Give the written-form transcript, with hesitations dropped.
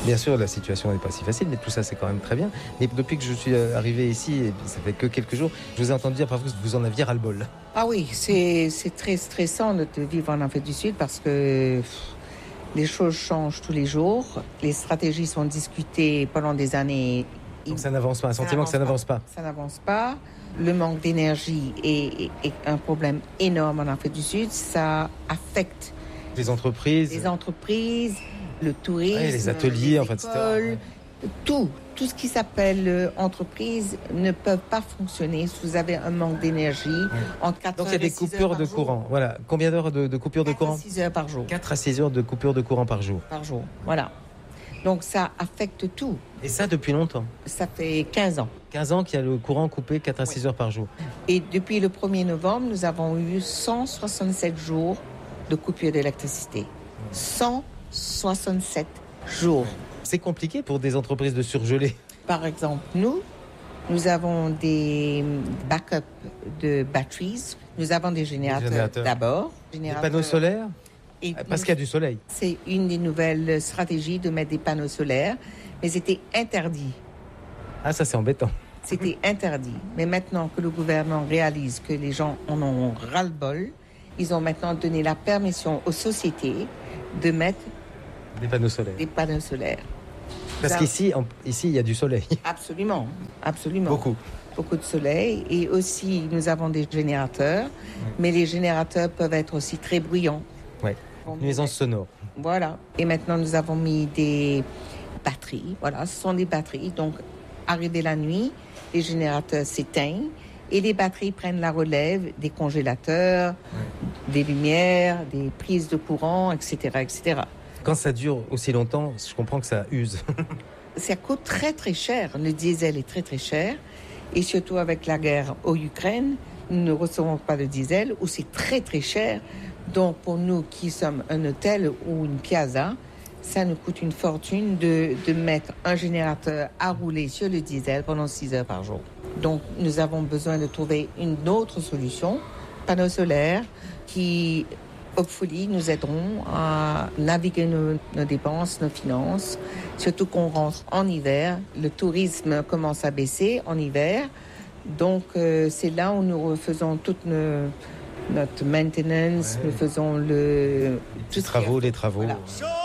Bien sûr, la situation n'est pas si facile, mais tout ça, c'est quand même très bien. Et depuis que je suis arrivé ici, et ça fait que quelques jours, je vous ai entendu dire parfois que vous en aviez ras-le-bol. Ah oui, c'est très stressant de vivre en Afrique du Sud parce que les choses changent tous les jours. Les stratégies sont discutées pendant des années. Donc ça n'avance pas, un sentiment que ça n'avance pas. Ça n'avance pas. Le manque d'énergie est un problème énorme en Afrique du Sud. Ça affecte les entreprises, le tourisme, les ateliers, les enfin, écoles, etc. Tout ce qui s'appelle entreprise ne peut pas fonctionner si vous avez un manque d'énergie entre 4 Donc heures il y a des et 6 heures coupures par de jour. courant. Voilà. Combien d'heures de coupures de courant ? 6 heures par jour. 4 à 6 heures de coupures de courant par jour. Voilà. Donc ça affecte tout. Et ça depuis longtemps. Ça fait 15 ans. 15 ans qu'il y a le courant coupé 4 à 6 heures par jour. Et depuis le 1er novembre, nous avons eu 167 jours de coupure d'électricité. 167 jours. C'est compliqué pour des entreprises de surgeler. Par exemple, nous avons des backups de batteries. Nous avons des générateurs d'abord. Des panneaux solaires ? Parce qu'il y a du soleil. C'est une des nouvelles stratégies de mettre des panneaux solaires, mais c'était interdit. Ah, ça c'est embêtant. C'était interdit. Mais maintenant que le gouvernement réalise que les gens en ont ras-le-bol, ils ont maintenant donné la permission aux sociétés de mettre des panneaux solaires. Parce qu'ici, il y a du soleil. Absolument. Beaucoup de soleil. Et aussi, nous avons des générateurs, mais les générateurs peuvent être aussi très bruyants. Oui, nuisances sonores. Voilà. Et maintenant, nous avons mis des batteries. Voilà, ce sont des batteries. Donc, arrivé la nuit, les générateurs s'éteignent et les batteries prennent la relève des congélateurs, des lumières, des prises de courant, etc., etc. Quand ça dure aussi longtemps, je comprends que ça use. Ça coûte très, très cher. Le diesel est très, très cher. Et surtout avec la guerre en Ukraine, nous ne recevons pas de diesel où c'est très, très cher. Donc, pour nous qui sommes un hôtel ou une piazza, ça nous coûte une fortune de mettre un générateur à rouler sur le diesel pendant 6 heures par jour. Donc, nous avons besoin de trouver une autre solution, panneaux solaires, qui, hopefully, nous aideront à naviguer nos dépenses, nos finances. Surtout qu'on rentre en hiver. Le tourisme commence à baisser en hiver. Donc, c'est là où nous refaisons toute notre maintenance, nous faisons les travaux. Voilà.